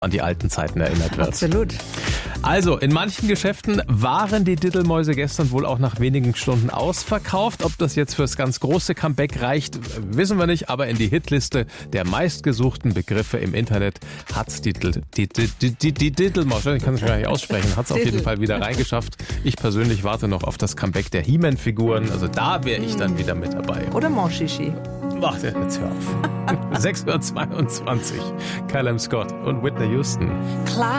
an die alten Zeiten erinnert wird. Absolut. Also, in manchen Geschäften waren die Diddelmäuse gestern wohl auch nach wenigen Stunden ausverkauft. Ob das jetzt fürs ganz große Comeback reicht, wissen wir nicht. Aber in die Hitliste der meistgesuchten Begriffe im Internet hat's die Diddelmaus, ich kann es gar nicht aussprechen, hat's auf jeden Fall wieder reingeschafft. Ich persönlich warte noch auf das Comeback der He-Man-Figuren. Also da wäre ich dann wieder mit dabei. Oder Monchichi. Mach jetzt hör auf. 6:22 Uhr. Callum Scott und Whitney Houston. Klar.